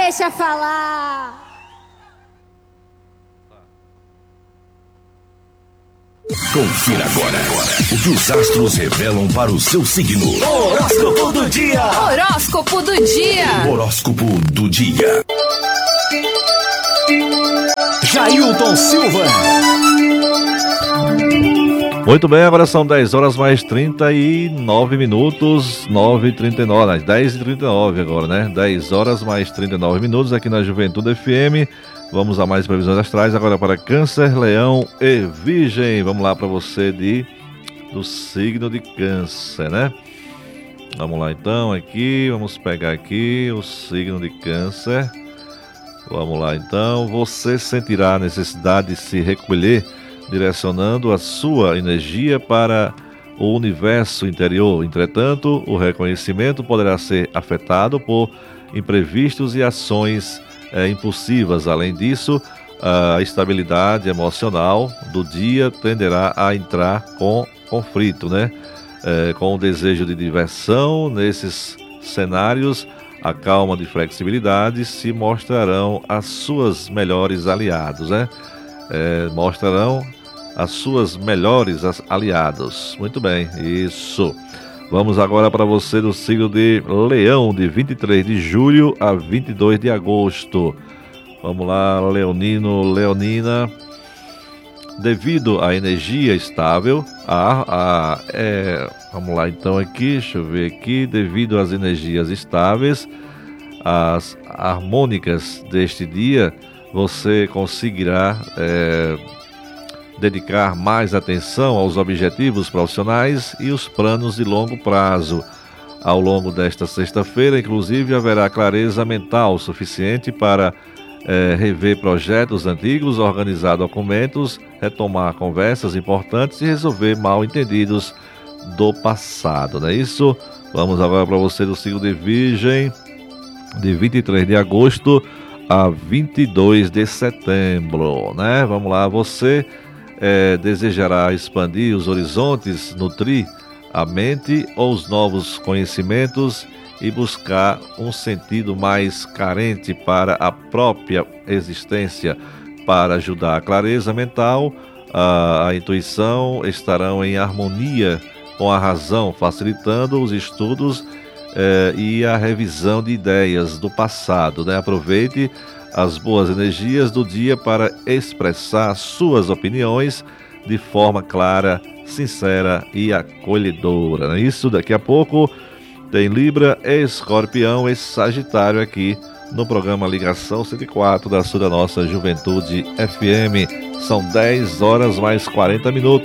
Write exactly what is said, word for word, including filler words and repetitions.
Deixa falar. Confira agora o que os astros revelam para o seu signo. Horóscopo do dia. Horóscopo do dia. Horóscopo do dia. Jailton Silva. Muito bem, agora são dez horas mais trinta e nove minutos, nove e trinta e nove, dez e trinta e nove agora, né? dez horas mais trinta e nove minutos aqui na Juventude F M. Vamos a mais previsões astrais agora para Câncer, Leão e Virgem. Vamos lá para você de, do signo de Câncer, né? Vamos lá então aqui, vamos pegar aqui o signo de Câncer. Vamos lá então, você sentirá a necessidade de se recolher, direcionando a sua energia para o universo interior. Entretanto, o reconhecimento poderá ser afetado por imprevistos e ações é, impulsivas. Além disso, a estabilidade emocional do dia tenderá a entrar com conflito, né? É, com o desejo de diversão. Nesses cenários, a calma de flexibilidade se mostrarão as suas melhores aliados, né? É, mostrarão as suas melhores aliados. Muito bem, isso. Vamos agora para você do signo de Leão, de vinte e três de julho a vinte e dois de agosto. Vamos lá, Leonino, Leonina. Devido à energia estável, a, a, é, vamos lá então aqui, deixa eu ver aqui. Devido às energias estáveis, as harmônicas deste dia, você conseguirá é, dedicar mais atenção aos objetivos profissionais e os planos de longo prazo. Ao longo desta sexta-feira, inclusive, haverá clareza mental suficiente para é, rever projetos antigos, organizar documentos, retomar conversas importantes e resolver mal-entendidos do passado, não é isso? Vamos agora para você do signo de Virgem, de vinte e três de agosto a vinte e dois de setembro, né? Vamos lá, você é, desejará expandir os horizontes, nutrir a mente ou os novos conhecimentos e buscar um sentido mais carente para a própria existência. Para ajudar a clareza mental, a, a intuição estarão em harmonia com a razão, facilitando os estudos eh, e a revisão de ideias do passado, né? Aproveite as boas energias do dia para expressar suas opiniões de forma clara, sincera e acolhedora, não é isso? Daqui a pouco tem Libra, Escorpião e Sagitário aqui no programa Ligação cento e quatro da sua da nossa Juventude F M. São dez horas mais quarenta minutos.